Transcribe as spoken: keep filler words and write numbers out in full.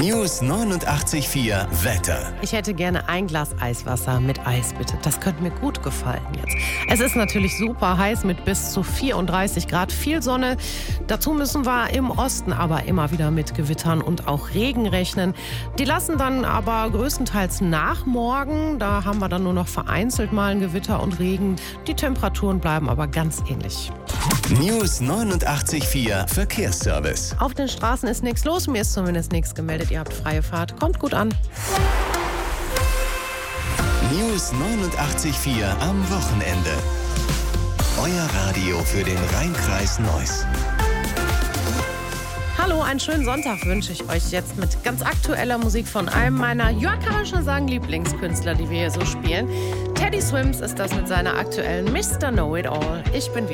News neunundachtzig Komma vier Wetter. Ich hätte gerne ein Glas Eiswasser mit Eis, bitte. Das könnte mir gut gefallen jetzt. Es ist natürlich super heiß mit bis zu vierunddreißig Grad, viel Sonne. Dazu müssen wir im Osten aber immer wieder mit Gewittern und auch Regen rechnen. Die lassen dann aber größtenteils nach morgen. Da haben wir dann nur noch vereinzelt mal ein Gewitter und Regen. Die Temperaturen bleiben aber ganz ähnlich. News neunundachtzig Komma vier Verkehrsservice. Auf den Straßen ist nichts los, mir ist zumindest nichts gemeldet. Ihr habt freie Fahrt, kommt gut an. News neunundachtzig Komma vier am Wochenende. Euer Radio für den Rhein-Kreis Neuss. Hallo, einen schönen Sonntag wünsche ich euch jetzt mit ganz aktueller Musik von einem meiner, ja, kann man schon sagen, Lieblingskünstler, die wir hier so spielen. Teddy Swims ist das mit seiner aktuellen Mister Know It All. Ich bin wieder